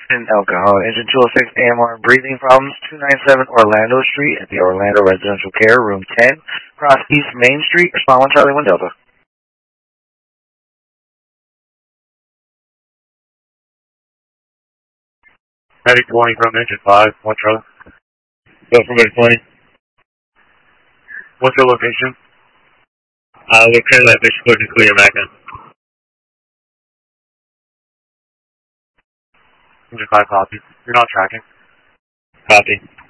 and alcohol. Engine 206 AMR breathing problems, 297 Orlando Street at the Orlando Residential Care, room 10, across East Main Street. Respond 1 Charlie 1 Delta. Medic 20 from engine 5, 1 Charlie. Go for Medic 20. What's your location? We're currently at Bishop Clear to clear back in. Engine 5 copy. You're not tracking. Copy.